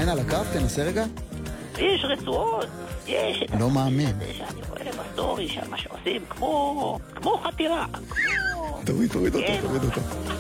עדיין על הקו? תנסה רגע. יש רצועות, יש... לא מאמין. שאני רואה בסטורי שם מה שעושים, כמו חתירה. תוריד אותו.